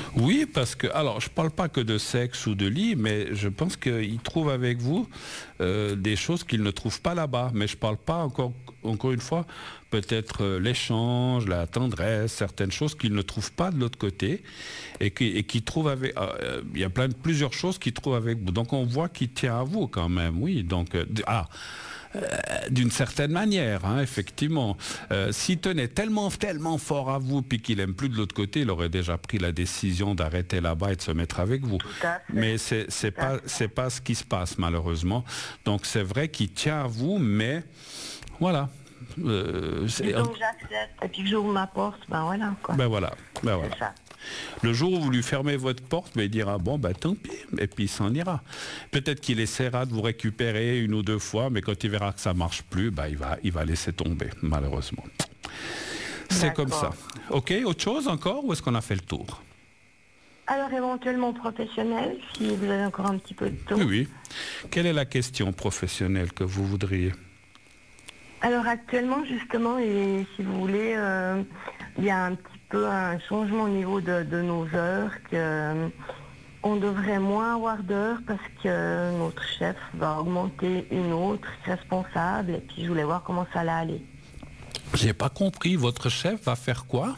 Oui, parce que, alors, je parle pas que de sexe ou de lit, mais je pense qu'il trouve avec vous des choses qu'il ne trouve pas là-bas. Mais je parle pas encore une fois, peut-être l'échange, la tendresse, certaines choses qu'il ne trouve pas de l'autre côté et qui trouve avec. Il y a plusieurs choses qu'il trouve avec vous. Donc on voit qu'il tient à vous quand même, oui. Donc d'une certaine manière, hein, effectivement. S'il tenait tellement fort à vous, puis qu'il aime plus de l'autre côté, il aurait déjà pris la décision d'arrêter là-bas et de se mettre avec vous. Tout à fait. Mais c'est pas ce qui se passe malheureusement. Donc c'est vrai qu'il tient à vous, mais voilà. Disons que j'accepte et puis que j'ouvre ma porte, ben voilà quoi. Ben voilà. C'est ça. Le jour où vous lui fermez votre porte, il dira bon tant pis, et puis il s'en ira. Peut-être qu'il essaiera de vous récupérer une ou deux fois, mais quand il verra que ça marche plus, il va laisser tomber, malheureusement. C'est comme ça. Ok, autre chose encore, ou est-ce qu'on a fait le tour? Alors éventuellement professionnel, si vous avez encore un petit peu de temps. Oui. Quelle est la question professionnelle que vous voudriez? Alors actuellement justement, et si vous voulez, il y a un petit peu un changement au niveau de nos heures, on devrait moins avoir d'heures parce que notre chef va augmenter une autre responsable, et puis je voulais voir comment ça allait aller. J'ai pas compris, votre chef va faire quoi?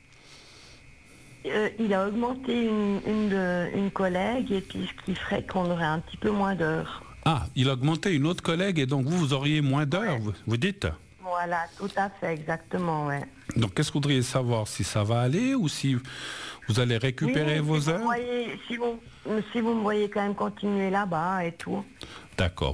Il a augmenté une collègue, et puis ce qui ferait qu'on aurait un petit peu moins d'heures. Ah, il a augmenté une autre collègue et donc vous auriez moins d'heures, vous dites? Voilà, tout à fait, exactement, ouais. Donc qu'est-ce que vous voudriez savoir? Si ça va aller ou si vous allez récupérer vos heures? Si vous me voyez quand même continuer là-bas et tout. D'accord.